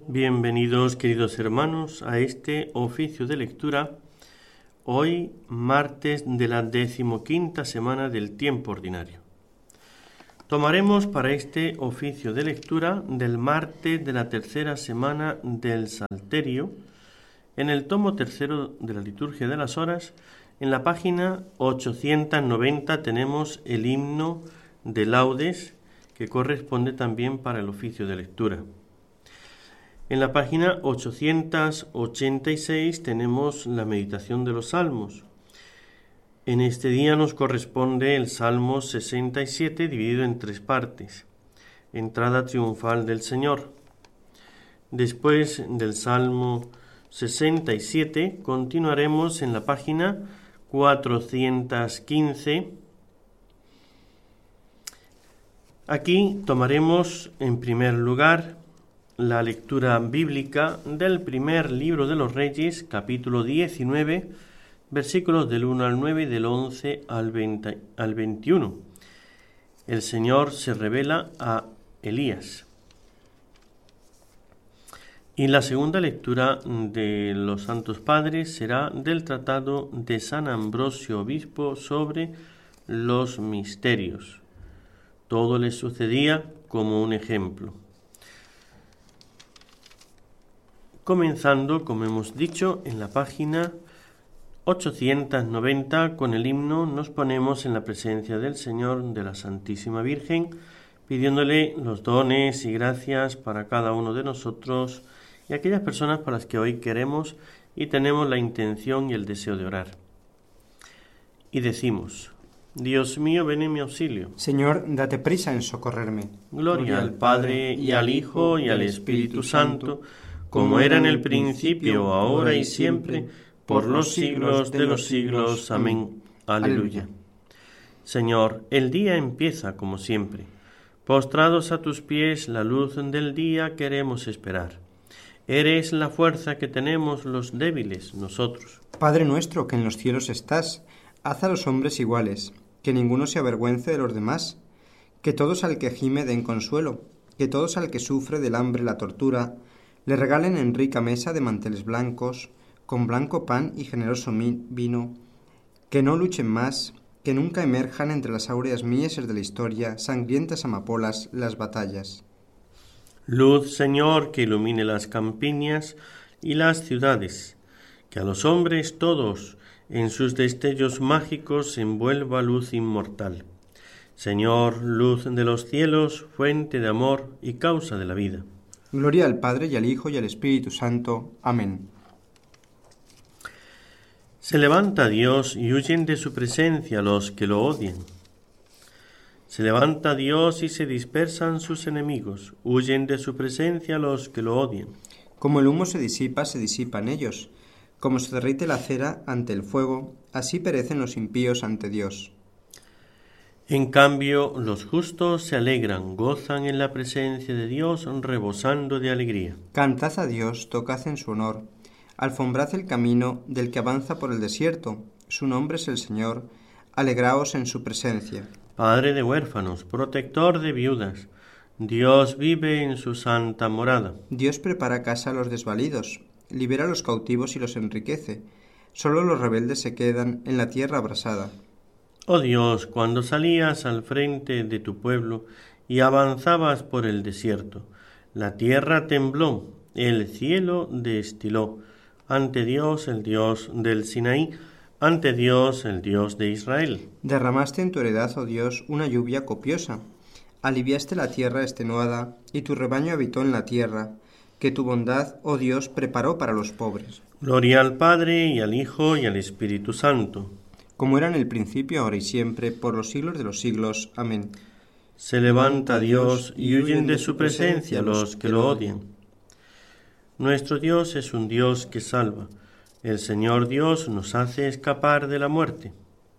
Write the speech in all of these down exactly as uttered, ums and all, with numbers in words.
Bienvenidos, queridos hermanos, a este oficio de lectura, hoy martes de la decimoquinta semana del tiempo ordinario. Tomaremos para este oficio de lectura del martes de la tercera semana del Salterio, en el tomo tercero de la Liturgia de las Horas, en la página ochocientos noventa tenemos el himno de laudes, que corresponde también para el oficio de lectura. En la página ochocientos ochenta y seis tenemos la meditación de los salmos. En este día nos corresponde el Salmo sesenta y siete dividido en tres partes. Entrada triunfal del Señor. Después del Salmo sesenta y siete continuaremos en la página cuatrocientos quince. Aquí tomaremos en primer lugar la lectura bíblica del primer libro de los Reyes, capítulo diecinueve, versículos del uno al nueve y del once al veinte, al veintiuno. El Señor se revela a Elías. Y la segunda lectura de los Santos Padres será del Tratado de San Ambrosio Obispo sobre los misterios. Todo les sucedía como un ejemplo. Comenzando, como hemos dicho, en la página ochocientos noventa, con el himno nos ponemos en la presencia del Señor, de la Santísima Virgen, pidiéndole los dones y gracias para cada uno de nosotros y aquellas personas para las que hoy queremos y tenemos la intención y el deseo de orar. Y decimos: Dios mío, ven en mi auxilio. Señor, date prisa en socorrerme. Gloria al Padre, y al Hijo, y al Espíritu Santo, como era en el principio, ahora y siempre, por los siglos de los siglos. Amén. Aleluya. Señor, el día empieza como siempre. Postrados a tus pies, la luz del día queremos esperar. Eres la fuerza que tenemos los débiles, nosotros. Padre nuestro que en los cielos estás, haz a los hombres iguales, que ninguno se avergüence de los demás, que todos al que gime den consuelo, que todos al que sufre del hambre la tortura, le regalen en rica mesa de manteles blancos, con blanco pan y generoso vino, que no luchen más, que nunca emerjan entre las áureas mieses de la historia, sangrientas amapolas, las batallas. Luz, Señor, que ilumine las campiñas y las ciudades, que a los hombres todos en sus destellos mágicos envuelva luz inmortal. Señor, luz de los cielos, fuente de amor y causa de la vida. Gloria al Padre, y al Hijo, y al Espíritu Santo. Amén. Se levanta Dios y huyen de su presencia los que lo odian. Se levanta Dios y se dispersan sus enemigos, huyen de su presencia los que lo odian. Como el humo se disipa, se disipan ellos. Como se derrite la cera ante el fuego, así perecen los impíos ante Dios. En cambio, los justos se alegran, gozan en la presencia de Dios, rebosando de alegría. Cantad a Dios, tocad en su honor, alfombrad el camino del que avanza por el desierto. Su nombre es el Señor, alegraos en su presencia. Padre de huérfanos, protector de viudas, Dios vive en su santa morada. Dios prepara casa a los desvalidos, libera a los cautivos y los enriquece. Solo los rebeldes se quedan en la tierra abrasada. Oh Dios, cuando salías al frente de tu pueblo y avanzabas por el desierto, la tierra tembló, el cielo destiló, ante Dios, el Dios del Sinaí, ante Dios, el Dios de Israel. Derramaste en tu heredad, oh Dios, una lluvia copiosa. Aliviaste la tierra extenuada, y tu rebaño habitó en la tierra, que tu bondad, oh Dios, preparó para los pobres. Gloria al Padre, y al Hijo, y al Espíritu Santo. Como era en el principio, ahora y siempre, por los siglos de los siglos. Amén. Se levanta Dios y huyen de su presencia los que lo odian. Nuestro Dios es un Dios que salva. El Señor Dios nos hace escapar de la muerte.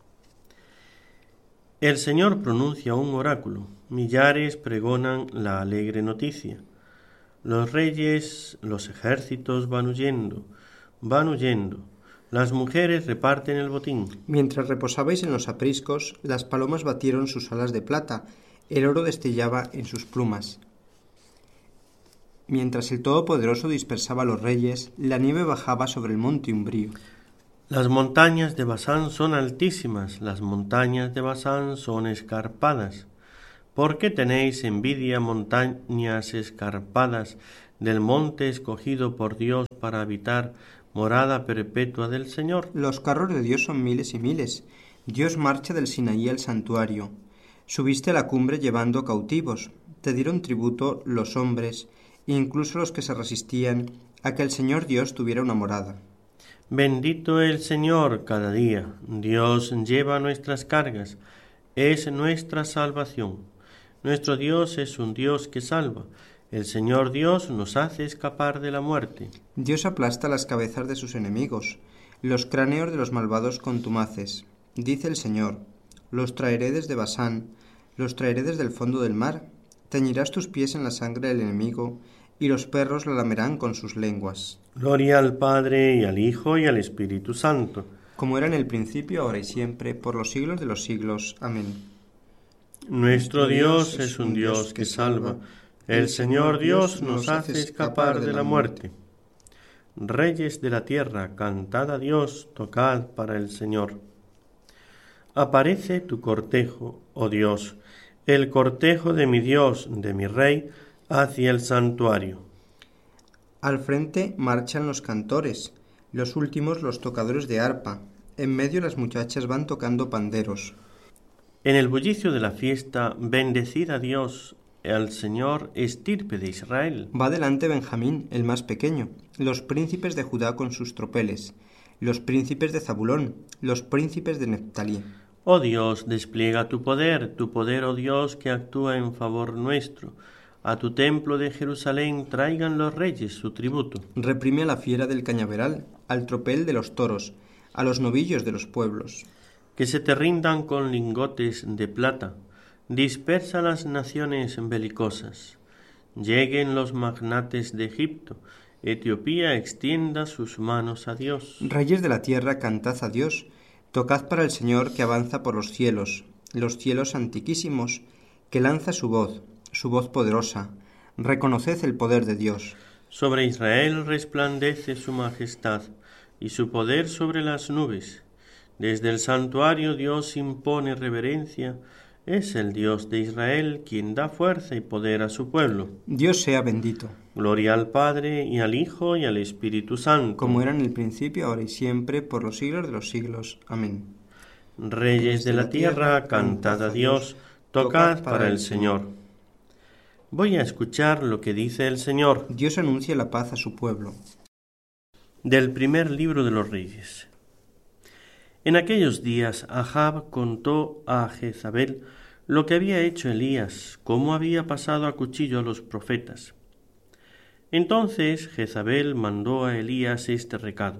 El Señor pronuncia un oráculo. Millares pregonan la alegre noticia. Los reyes, los ejércitos van huyendo, van huyendo. Las mujeres reparten el botín. Mientras reposabais en los apriscos, las palomas batieron sus alas de plata, el oro destillaba en sus plumas. Mientras el Todopoderoso dispersaba a los reyes, la nieve bajaba sobre el monte umbrío. Las montañas de Basán son altísimas, las montañas de Basán son escarpadas. ¿Por qué tenéis envidia, montañas escarpadas, del monte escogido por Dios para habitar, morada perpetua del Señor? Los carros de Dios son miles y miles. Dios marcha del Sinaí al santuario. Subiste a la cumbre llevando cautivos. Te dieron tributo los hombres, incluso los que se resistían a que el Señor Dios tuviera una morada. Bendito el Señor cada día. Dios lleva nuestras cargas. Es nuestra salvación. Nuestro Dios es un Dios que salva. El Señor Dios nos hace escapar de la muerte. Dios aplasta las cabezas de sus enemigos, los cráneos de los malvados contumaces. Dice el Señor: los traeré desde Basán, los traeré desde el fondo del mar. Teñirás tus pies en la sangre del enemigo, y los perros la lamerán con sus lenguas. Gloria al Padre, y al Hijo, y al Espíritu Santo. Como era en el principio, ahora y siempre, por los siglos de los siglos. Amén. Nuestro Dios es un Dios que salva. El Señor Dios nos hace escapar de la muerte. Reyes de la tierra, cantad a Dios, tocad para el Señor. Aparece tu cortejo, oh Dios, el cortejo de mi Dios, de mi Rey, hacia el santuario. Al frente marchan los cantores, los últimos los tocadores de arpa. En medio las muchachas van tocando panderos. En el bullicio de la fiesta, bendecid a Dios, al Señor, estirpe de Israel. Va delante Benjamín, el más pequeño, los príncipes de Judá con sus tropeles, los príncipes de Zabulón, los príncipes de Neftalí. Oh Dios, despliega tu poder, tu poder, oh Dios, que actúa en favor nuestro. A tu templo de Jerusalén traigan los reyes su tributo. Reprime a la fiera del cañaveral, al tropel de los toros, a los novillos de los pueblos. Que se te rindan con lingotes de plata. Dispersa las naciones belicosas. Lleguen los magnates de Egipto. Etiopía extienda sus manos a Dios. Reyes de la tierra, cantad a Dios. Tocad para el Señor que avanza por los cielos, los cielos antiquísimos, que lanza su voz, su voz poderosa. Reconoced el poder de Dios. Sobre Israel resplandece su majestad, y su poder sobre las nubes. Desde el santuario Dios impone reverencia. Es el Dios de Israel quien da fuerza y poder a su pueblo. Dios sea bendito. Gloria al Padre, y al Hijo, y al Espíritu Santo. Como era en el principio, ahora y siempre, por los siglos de los siglos. Amén. Reyes de la tierra, cantad a Dios, tocad para el Señor. Voy a escuchar lo que dice el Señor. Dios anuncia la paz a su pueblo. Del primer libro de los Reyes. En aquellos días Ahab contó a Jezabel lo que había hecho Elías, cómo había pasado a cuchillo a los profetas. Entonces Jezabel mandó a Elías este recado: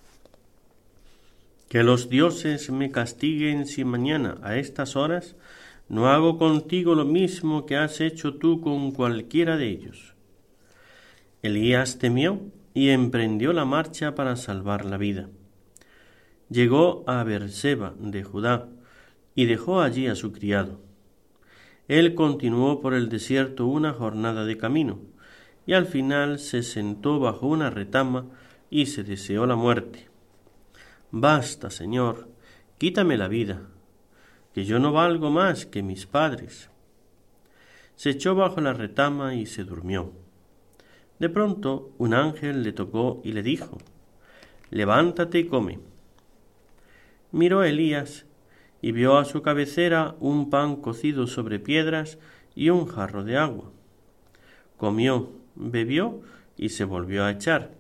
que los dioses me castiguen si mañana a estas horas no hago contigo lo mismo que has hecho tú con cualquiera de ellos. Elías temió y emprendió la marcha para salvar la vida. Llegó a Beerseba de Judá y dejó allí a su criado. Él continuó por el desierto una jornada de camino, y al final se sentó bajo una retama y se deseó la muerte. Basta, Señor, quítame la vida, que yo no valgo más que mis padres. Se echó bajo la retama y se durmió. De pronto un ángel le tocó y le dijo: levántate y come. Miró Elías y vio a su cabecera un pan cocido sobre piedras y un jarro de agua. Comió, bebió y se volvió a echar.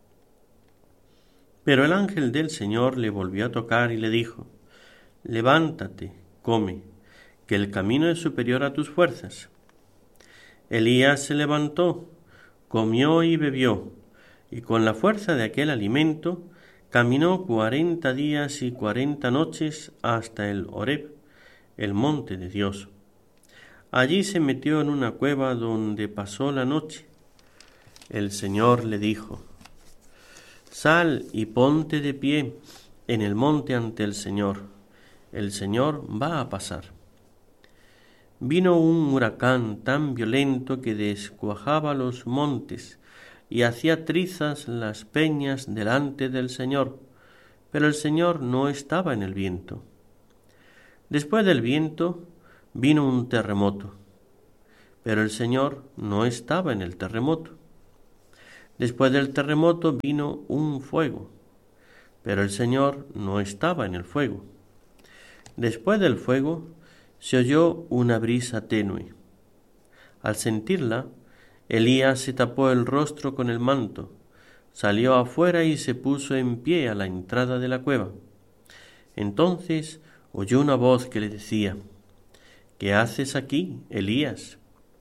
Pero el ángel del Señor le volvió a tocar y le dijo: levántate, come, que el camino es superior a tus fuerzas. Elías se levantó, comió y bebió, y con la fuerza de aquel alimento caminó cuarenta días y cuarenta noches hasta el Horeb, el monte de Dios. Allí se metió en una cueva donde pasó la noche. El Señor le dijo: sal y ponte de pie en el monte ante el Señor. El Señor va a pasar. vino un huracán tan violento que descuajaba los montes y hacía trizas las peñas delante del Señor, pero el Señor no estaba en el viento. Después del viento vino un terremoto, pero el Señor no estaba en el terremoto. Después del terremoto vino un fuego, pero el Señor no estaba en el fuego. Después del fuego se oyó una brisa tenue. Al sentirla, Elías se tapó el rostro con el manto, salió afuera y se puso en pie a la entrada de la cueva. Entonces oyó una voz que le decía: ¿Qué haces aquí, Elías?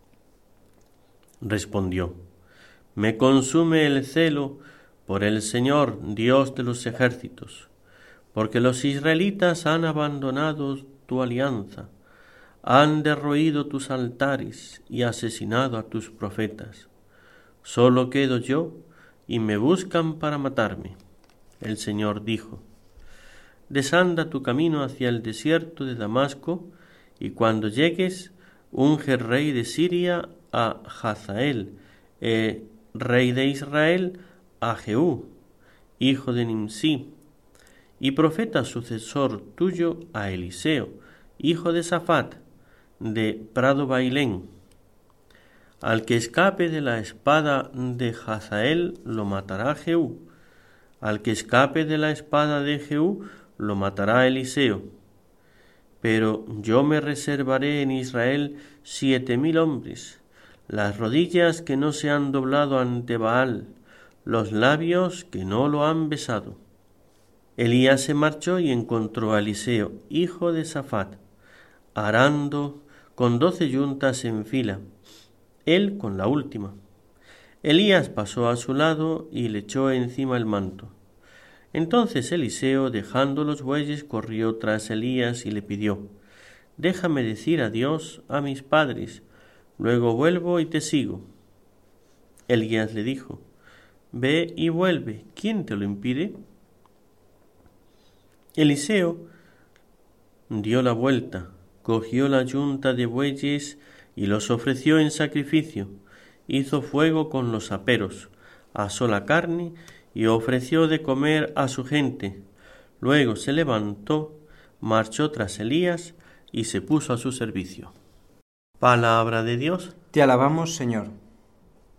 Respondió: Me consume el celo por el Señor, Dios de los ejércitos, porque los israelitas han abandonado tu alianza, han derruido tus altares y asesinado a tus profetas. Solo quedo yo y me buscan para matarme. El Señor dijo: Desanda tu camino hacia el desierto de Damasco, y cuando llegues, unge rey de Siria a Hazael, eh, rey de Israel a Jehú, hijo de Nimsí, y profeta sucesor tuyo a Eliseo, hijo de Safat, de Prado Bailén. Al que escape de la espada de Hazael lo matará Jehú, al que escape de la espada de Jehú lo matará Eliseo. Pero yo me reservaré en Israel siete mil hombres, las rodillas que no se han doblado ante Baal, los labios que no lo han besado. Elías se marchó y encontró a Eliseo, hijo de Safat, arando con doce yuntas en fila, él con la última. Elías pasó a su lado y le echó encima el manto. Entonces Eliseo, dejando los bueyes, corrió tras Elías y le pidió: Déjame decir adiós a mis padres, luego vuelvo y te sigo. Elías le dijo: Ve y vuelve, ¿quién te lo impide? Eliseo dio la vuelta, cogió la yunta de bueyes y los ofreció en sacrificio, hizo fuego con los aperos, asó la carne y ofreció de comer a su gente. Luego se levantó, marchó tras Elías y se puso a su servicio. Palabra de Dios. Te alabamos, Señor.